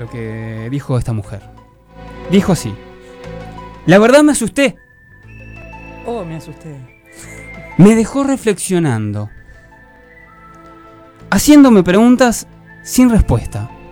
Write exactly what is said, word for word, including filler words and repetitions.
lo que dijo esta mujer. Dijo así: la verdad me asusté. Oh, me asusté. Me dejó reflexionando, haciéndome preguntas sin respuesta.